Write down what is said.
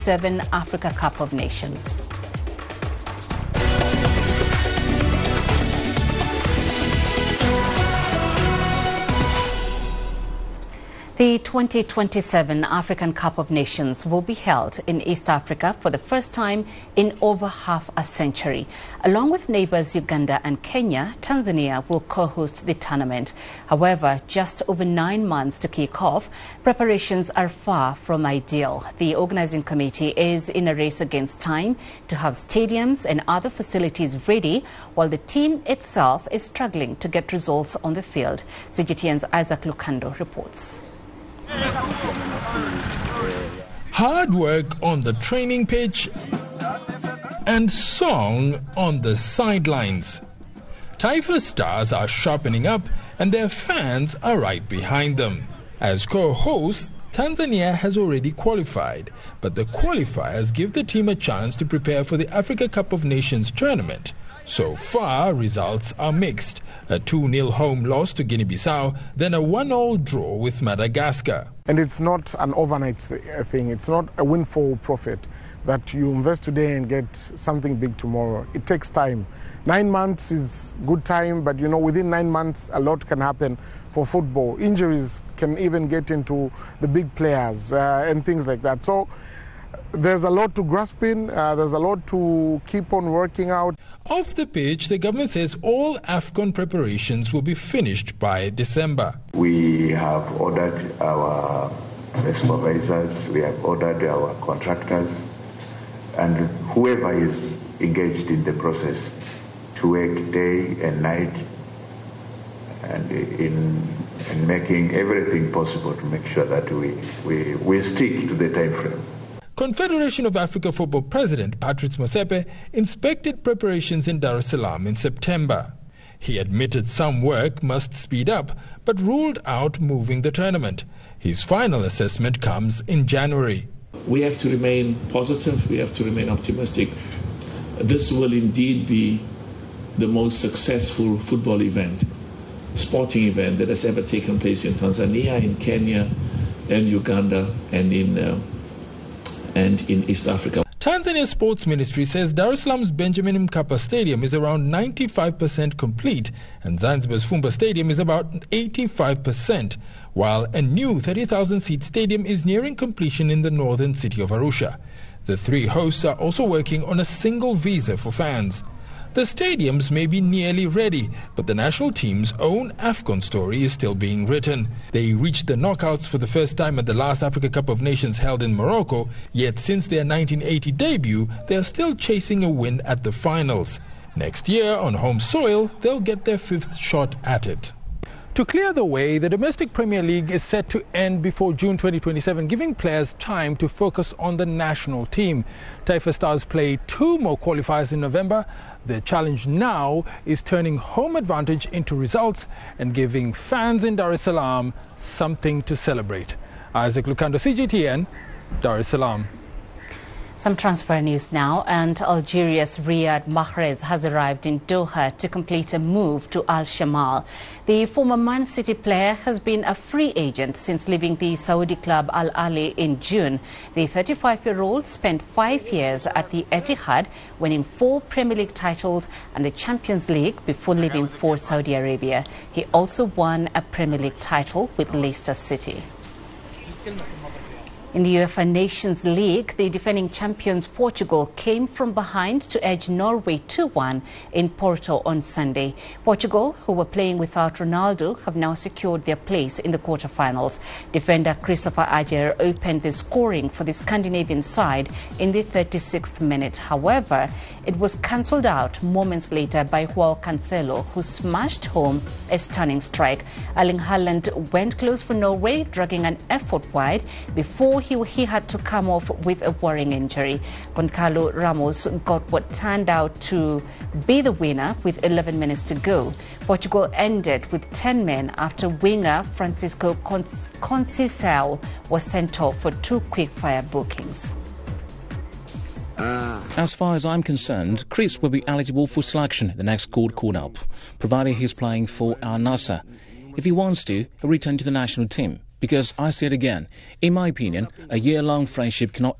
Africa Cup of Nations. The 2027 African Cup of Nations will be held in East Africa for the first time in over half a century. Along with neighbors Uganda and Kenya, Tanzania will co-host the tournament. However, just over 9 months to kick off, preparations are far from ideal. The organizing committee is in a race against time to have stadiums and other facilities ready, while the team itself is struggling to get results on the field. CGTN's Isaac Lukando reports. Hard work on the training pitch and song on the sidelines. Taifa Stars are sharpening up and their fans are right behind them. As co-hosts, Tanzania has already qualified, but the qualifiers give the team a chance to prepare for the Africa Cup of Nations tournament. So far, results are mixed. A 2-0 home loss to Guinea-Bissau, then a 1-1 draw with Madagascar. And it's not an overnight thing. It's not a windfall profit that you invest today and get something big tomorrow. It takes time. 9 months is good time, but within 9 months, a lot can happen for football. Injuries can even get into the big players and things like that. So there's a lot to grasp in, there's a lot to keep on working out. Off the pitch, the government says all AFCON preparations will be finished by December. We have ordered our supervisors, we have ordered our contractors, and whoever is engaged in the process to work day and night and in making everything possible to make sure that we stick to the time frame. Confederation of Africa Football President Patrice Motsepe inspected preparations in Dar es Salaam in September. He admitted some work must speed up, but ruled out moving the tournament. His final assessment comes in January. We have to remain positive, we have to remain optimistic. This will indeed be the most successful football event, sporting event that has ever taken place in Tanzania, in Kenya, and Uganda, and in East Africa. Tanzania Sports Ministry says Dar es Salaam's Benjamin Mkapa Stadium is around 95% complete and Zanzibar's Fumba Stadium is about 85%, while a new 30,000-seat stadium is nearing completion in the northern city of Arusha. The three hosts are also working on a single visa for fans. The stadiums may be nearly ready, but the national team's own AFCON story is still being written. They reached the knockouts for the first time at the last Africa Cup of Nations held in Morocco, yet since their 1980 debut, they are still chasing a win at the finals. Next year, on home soil, they'll get their 5th shot at it. To clear the way, the domestic Premier League is set to end before June 2027, giving players time to focus on the national team. Taifa Stars play 2 more qualifiers in November. The challenge now is turning home advantage into results and giving fans in Dar es Salaam something to celebrate. Isaac Lukando, CGTN, Dar es Salaam. Some transfer news now, and Algeria's Riyad Mahrez has arrived in Doha to complete a move to Al Shamal. The former Man City player has been a free agent since leaving the Saudi club Al Ahly in June. The 35-year-old spent 5 years at the Etihad, winning 4 Premier League titles and the Champions League before leaving for Saudi Arabia. He also won a Premier League title with Leicester City. In the UEFA Nations League, the defending champions Portugal came from behind to edge Norway 2-1 in Porto on Sunday. Portugal, who were playing without Ronaldo, have now secured their place in the quarter-finals. Defender Christopher Ajer opened the scoring for the Scandinavian side in the 36th minute. However, it was cancelled out moments later by Joao Cancelo, who smashed home a stunning strike. Erling Haaland went close for Norway, dragging an effort wide before he had to come off with a worrying injury. Goncalo Ramos got what turned out to be the winner with 11 minutes to go. Portugal ended with 10 men after winger Francisco Conceição was sent off for 2 quick-fire bookings. As far as I'm concerned, Chris will be eligible for selection in the next squad call-up, provided he's playing for Al Nassr. If he wants to, he'll return to the national team. Because I say it again, in my opinion, a year-long friendship cannot